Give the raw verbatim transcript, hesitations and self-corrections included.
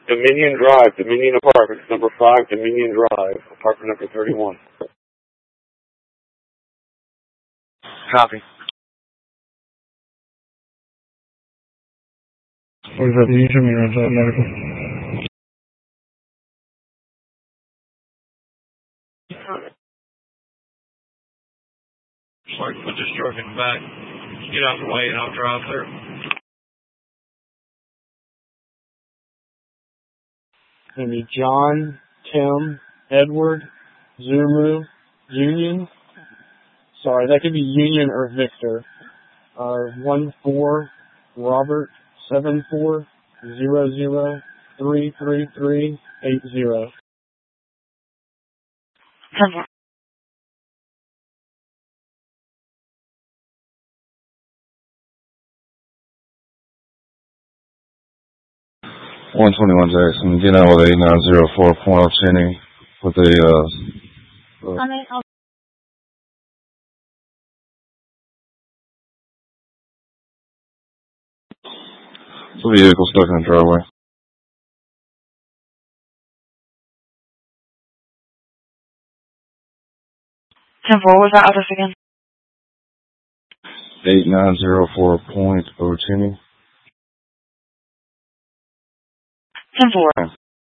Dominion Drive, Dominion Apartments, number five, Dominion Drive, apartment number thirty-one. Copy. What is that, the Union or is that medical? Sorry, I'm just driving back. Get out of the way and I'll drive there. Gonna be John, Tim, Edward, Zulu, Union. Sorry, that could be Union or Victor. Uh, one four, Robert, seven four, zero zero, three three three, eight zero. one twenty-one Jackson, get out with eight nine zero four Point Cheney with a, uh, uh, I mean, I'll the vehicle stuck in the driveway. ten four, what was that address again? eight nine zero four Point Cheney. ten four.